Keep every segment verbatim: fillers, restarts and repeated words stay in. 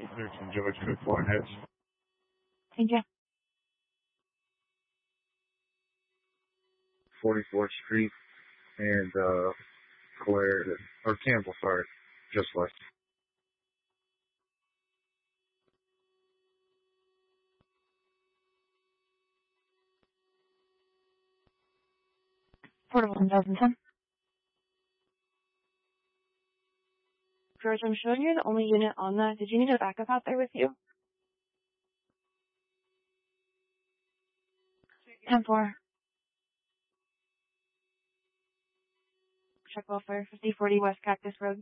thirteen George Cook, four heads. Thank you. forty-fourth Street and, uh, Claire, or Campbell, sorry, just west. Portable one thousand ten. George, I'm showing you the only unit on that. Did you need a backup out there with you? ten four. Check welfare, fifty forty West Cactus Road.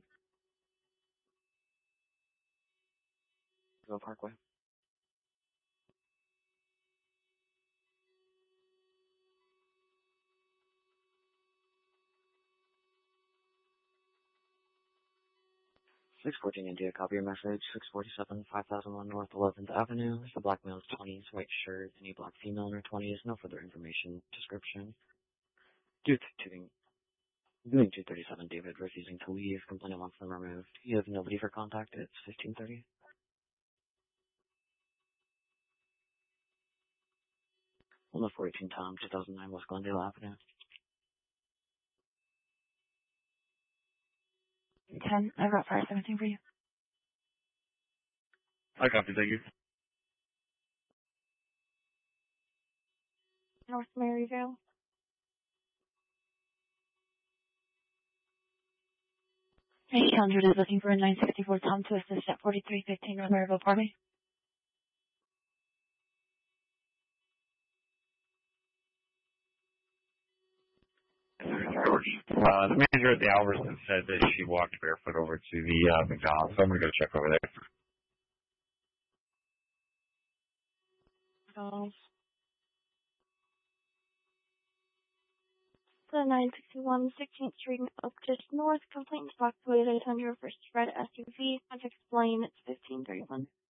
Go Parkway. six fourteen India, copy your message. six forty-seven, five thousand one North eleventh Avenue. The black male's twenties, white shirt. Any black female in her twenties. No further information. Description. Due to doing two thirty-seven David, refusing to leave. Complainant wants them removed. You have nobody for contact. It's fifteen thirty. one oh four eighteen Tom, two thousand nine West Glendale Avenue. ten. I've got fire seventeen for you. I copy, thank you. North Maryvale. eight hundred is looking for a nine sixty-four Tom to assist at forty-three fifteen North Maryvale Parkway. George. Uh, the manager at the Albertson said that she walked barefoot over to the uh, McDonald's, so I'm going to go check over there. McDonald's. The nine sixty-one sixteenth Street up just north. Complaint box eight hundred first red S U V. Contact explain. It's fifteen thirty-one.